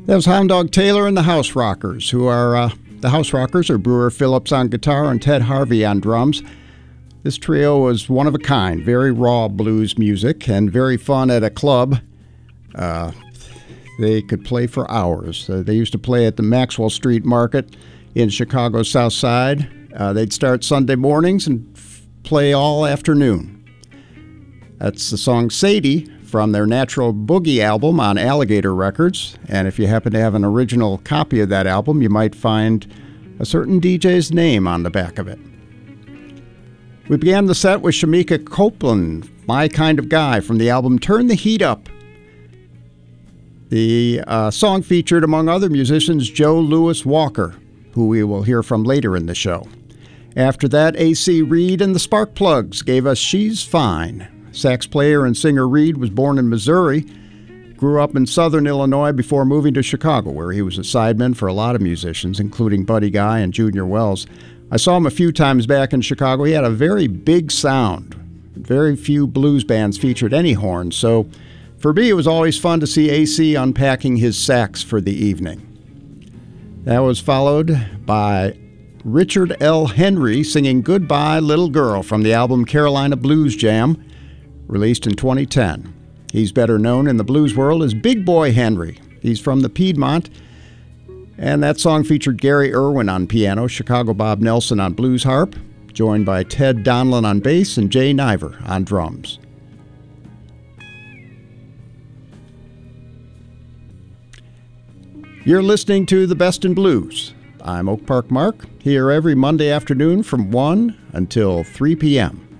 That was Hound Dog Taylor and the House Rockers, who are the House Rockers are Brewer Phillips on guitar and Ted Harvey on drums. This trio was one of a kind, very raw blues music and very fun at a club. They could play for hours. They used to play at the Maxwell Street Market in Chicago's South Side. They'd start Sunday mornings and play all afternoon. That's the song Sadie from their Natural Boogie album on Alligator Records. And if you happen to have an original copy of that album, you might find a certain DJ's name on the back of it. We began the set with Shamika Copeland, My Kind of Guy, from the album Turn the Heat Up. The song featured, among other musicians, Joe Louis Walker, who we will hear from later in the show. After that, A.C. Reed and the Sparkplugs gave us She's Fine. Sax player and singer Reed was born in Missouri, grew up in southern Illinois before moving to Chicago, where he was a sideman for a lot of musicians, including Buddy Guy and Junior Wells. I saw him a few times back in Chicago. He had a very big sound. Very few blues bands featured any horns, so for me it was always fun to see AC unpacking his sax for the evening. That was followed by Richard L. Henry singing Goodbye Little Girl from the album Carolina Blues Jam, released in 2010. He's better known in the blues world as Big Boy Henry. He's from the Piedmont, and that song featured Gary Irwin on piano, Chicago Bob Nelson on blues harp, joined by Ted Donlin on bass and Jay Niver on drums. You're listening to The Best in Blues. I'm Oak Park Mark, here every Monday afternoon from 1 until 3 p.m.